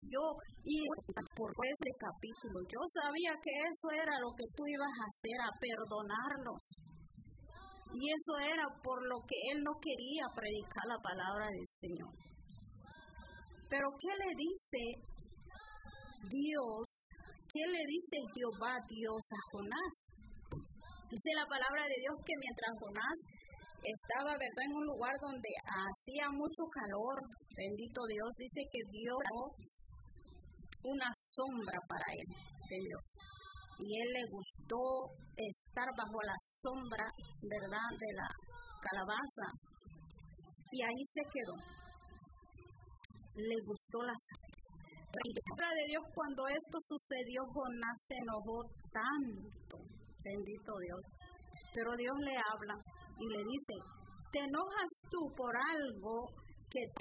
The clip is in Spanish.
yo iba por ese capítulo. Yo sabía que eso era lo que tú ibas a hacer, a perdonarlos. Y eso era por lo que él no quería predicar la palabra del Señor. Pero ¿qué le dice Dios? ¿Qué le dice Jehová Dios a Jonás? Dice la palabra de Dios que mientras Jonás estaba, ¿verdad?, en un lugar donde hacía mucho calor, bendito Dios, dice que Dios dio una sombra para él, de Dios. Y él le gustó estar bajo la sombra, ¿verdad?, de la calabaza. Y ahí se quedó. Le gustó la sombra. La de Dios, cuando esto sucedió, Jonás se enojó tanto, bendito Dios. Pero Dios le habla y le dice: ¿te enojas tú por algo que